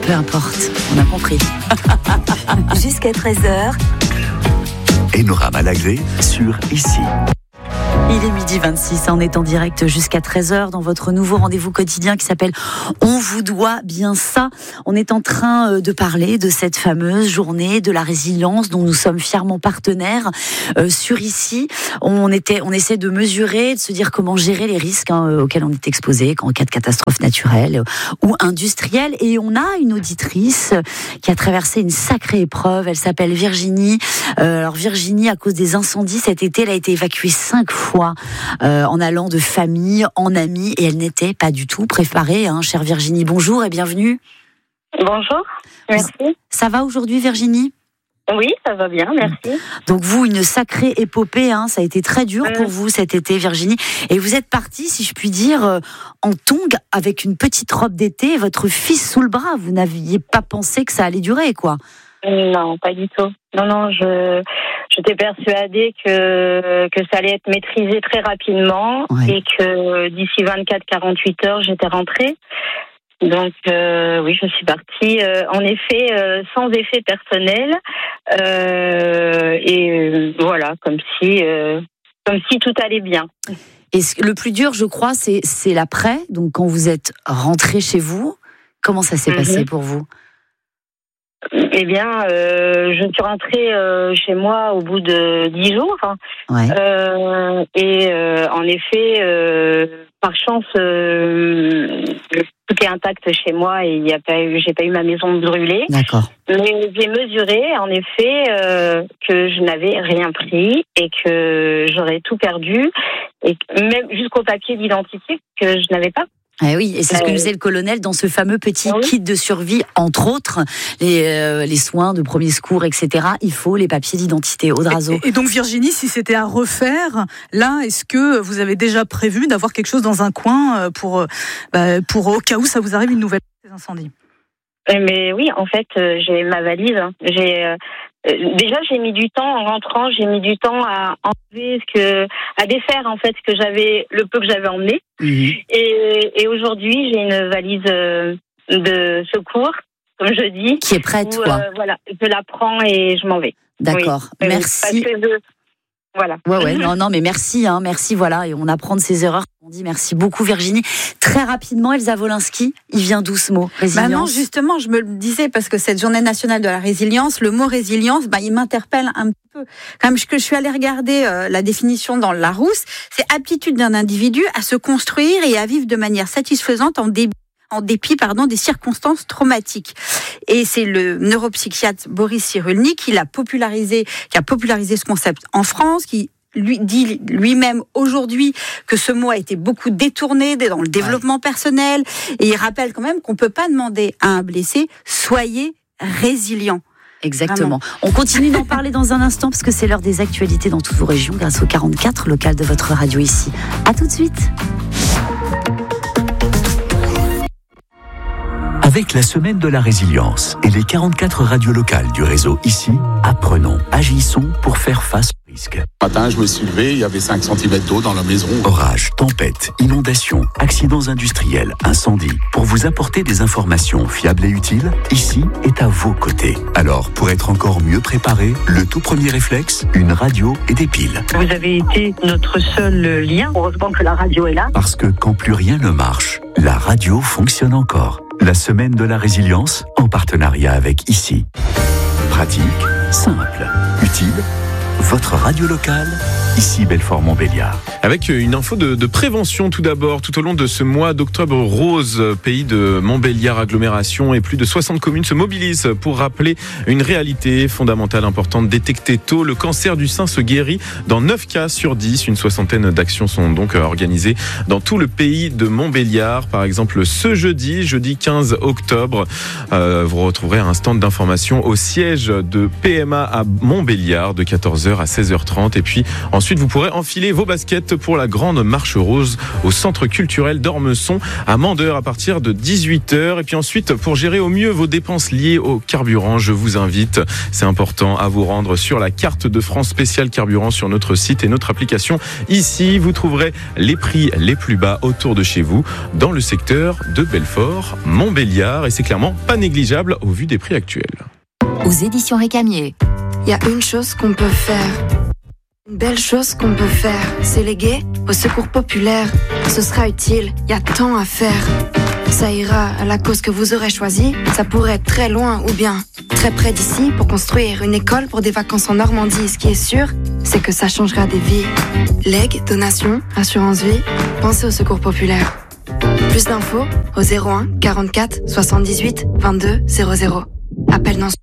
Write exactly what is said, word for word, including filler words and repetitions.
peu importe, on a compris. Jusqu'à treize heures. Enora Malagré sur Ici. Il est midi vingt-six, on est en direct jusqu'à treize heures dans votre nouveau rendez-vous quotidien qui s'appelle On vous doit bien ça. On est en train de parler de cette fameuse journée de la résilience dont nous sommes fièrement partenaires euh, sur Ici. On, était, on essaie de mesurer, de se dire comment gérer les risques hein, auxquels on est exposé en cas de catastrophe naturelle ou industrielle. Et on a une auditrice qui a traversé une sacrée épreuve. Elle s'appelle Virginie. Euh, alors Virginie, à cause des incendies cet été, elle a été évacuée cinq fois. Euh, en allant de famille en amis et elle n'était pas du tout préparée, hein, chère Virginie. Bonjour et bienvenue. Bonjour, merci. Ça va aujourd'hui Virginie ? Oui, ça va bien, merci. Donc vous, une sacrée épopée, hein, ça a été très dur euh... pour vous cet été Virginie. Et vous êtes partie, si je puis dire, euh, en tongs avec une petite robe d'été et votre fils sous le bras. Vous n'aviez pas pensé que ça allait durer, quoi ? Non, pas du tout. Non, non, je... J'étais persuadée que, que ça allait être maîtrisé très rapidement ouais. et que d'ici vingt-quatre à quarante-huit heures, j'étais rentrée. Donc, euh, oui, je suis partie, euh, en effet, euh, sans effet personnel. Euh, et euh, voilà, comme si, euh, comme si tout allait bien. Et le plus dur, je crois, c'est, c'est l'après. Donc, quand vous êtes rentrée chez vous, comment ça s'est mm-hmm. passé pour vous ? Eh bien, euh, je suis rentrée euh, chez moi au bout de dix jours. Ouais. Euh, et euh, en effet, euh, par chance, euh, tout est intact chez moi et il y a pas eu, j'ai pas eu ma maison brûlée. D'accord. Mais j'ai mesuré, en effet, euh, que je n'avais rien pris et que j'aurais tout perdu, et même jusqu'au papier d'identité que je n'avais pas. Ah oui, et c'est ce que nous disait le colonel dans ce fameux petit oui. kit de survie, entre autres, les, euh, les soins de premier secours, et cetera. Il faut les papiers d'identité. Audrazo. Et, et donc Virginie, si c'était à refaire, là, est-ce que vous avez déjà prévu d'avoir quelque chose dans un coin pour, bah, pour au cas où ça vous arrive une nouvelle incendie ? Mais oui, en fait, euh, j'ai ma valise. J'ai euh, déjà j'ai mis du temps en rentrant, j'ai mis du temps à enlever ce que, à défaire en fait ce que j'avais, le peu que j'avais emmené. Mmh. Et, et aujourd'hui, j'ai une valise euh, de secours, comme je dis, qui est prête, où, quoi. Euh, voilà, je la prends et je m'en vais. D'accord, oui. merci. Parce que je... Voilà. Ouais, ouais, non, non, mais merci, hein, merci, voilà, et on apprend de ses erreurs. On dit merci beaucoup, Virginie. Très rapidement, Elsa Wolinski, il vient d'où ce mot ? Résilience. Bah non, justement, je me le disais, parce que cette journée nationale de la résilience, le mot résilience, bah, il m'interpelle un petit peu. Comme je, que je suis allée regarder euh, la définition dans le Larousse, c'est aptitude d'un individu à se construire et à vivre de manière satisfaisante en début. en dépit pardon, des circonstances traumatiques. Et c'est le neuropsychiatre Boris Cyrulnik qui l'a popularisé, qui a popularisé ce concept en France, qui lui dit lui-même aujourd'hui que ce mot a été beaucoup détourné dans le développement ouais. personnel. Et il rappelle quand même qu'on ne peut pas demander à un blessé « soyez résilient ». Exactement. Vraiment. On continue d'en parler dans un instant parce que c'est l'heure des actualités dans toutes vos régions grâce au quarante-quatre local de votre radio Ici. À tout de suite. Avec la semaine de la résilience et les quarante-quatre radios locales du réseau Ici, apprenons, agissons pour faire face aux risques. Ce matin, je me suis levé, il y avait cinq centimètres d'eau dans la maison. Orages, tempêtes, inondations, accidents industriels, incendies. Pour vous apporter des informations fiables et utiles, Ici est à vos côtés. Alors, pour être encore mieux préparé, le tout premier réflexe, une radio et des piles. Vous avez été notre seul lien. Heureusement que la radio est là. Parce que quand plus rien ne marche, la radio fonctionne encore. La semaine de la résilience en partenariat avec Ici. Pratique, simple, utile. Votre radio locale, Ici Belfort-Montbéliard. Avec une info de, de prévention tout d'abord, tout au long de ce mois d'octobre rose, pays de Montbéliard agglomération et plus de soixante communes se mobilisent pour rappeler une réalité fondamentale importante. Détecter tôt, le cancer du sein se guérit dans neuf cas sur dix. Une soixantaine d'actions sont donc organisées dans tout le pays de Montbéliard. Par exemple, ce jeudi, jeudi quinze octobre, euh, vous retrouverez un stand d'information au siège de P M A à Montbéliard de quatorze heures heures à seize heures trente. Et puis ensuite, vous pourrez enfiler vos baskets pour la grande marche rose au centre culturel d'Ormesson à Mandeur à partir de dix-huit heures. Et puis ensuite, pour gérer au mieux vos dépenses liées au carburant, je vous invite, c'est important, à vous rendre sur la carte de France spéciale carburant sur notre site et notre application. Ici, vous trouverez les prix les plus bas autour de chez vous dans le secteur de Belfort-Montbéliard. Et c'est clairement pas négligeable au vu des prix actuels. Aux éditions Récamier. Il y a une chose qu'on peut faire. Une belle chose qu'on peut faire, c'est léguer au secours populaire. Ce sera utile, il y a tant à faire. Ça ira à la cause que vous aurez choisie. Ça pourrait être très loin ou bien très près d'ici pour construire une école pour des vacances en Normandie. Ce qui est sûr, c'est que ça changera des vies. Legs, donations, assurance vie, pensez au secours populaire. Plus d'infos au zéro un quarante-quatre soixante-dix-huit vingt-deux zéro zéro. Appel non